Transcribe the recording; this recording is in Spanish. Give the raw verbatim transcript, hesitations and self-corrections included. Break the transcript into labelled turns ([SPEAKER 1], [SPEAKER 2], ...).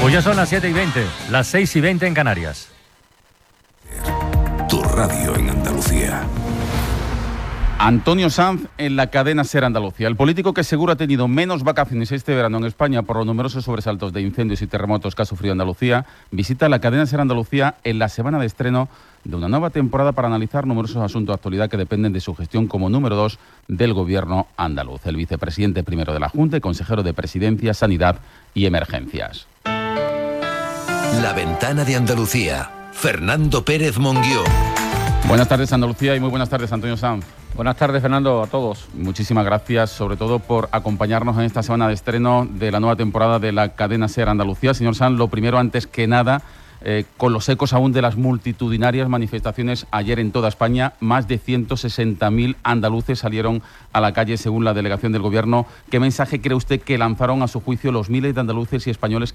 [SPEAKER 1] Pues ya son las siete y veinte, las seis y veinte en Canarias.
[SPEAKER 2] Tu radio en Andalucía.
[SPEAKER 3] Antonio Sanz en la cadena SER Andalucía. El político que seguro ha tenido menos vacaciones este verano en España por los numerosos sobresaltos de incendios y terremotos que ha sufrido Andalucía, visita la cadena SER Andalucía en la semana de estreno de una nueva temporada para analizar numerosos asuntos de actualidad que dependen de su gestión como número dos del gobierno andaluz. El vicepresidente primero de la Junta y consejero de Presidencia, Sanidad y Emergencias.
[SPEAKER 2] La ventana de Andalucía. Fernando Pérez Monguió.
[SPEAKER 3] Buenas tardes, Andalucía, y muy buenas tardes, Antonio Sanz.
[SPEAKER 4] Buenas tardes, Fernando, a todos.
[SPEAKER 3] Muchísimas gracias, sobre todo por acompañarnos en esta semana de estreno de la nueva temporada de la cadena SER Andalucía. Señor Sanz, lo primero, antes que nada, eh, con los ecos aún de las multitudinarias manifestaciones ayer en toda España, más de ciento sesenta mil andaluces salieron a la calle según la delegación del Gobierno. ¿Qué mensaje cree usted que lanzaron a su juicio los miles de andaluces y españoles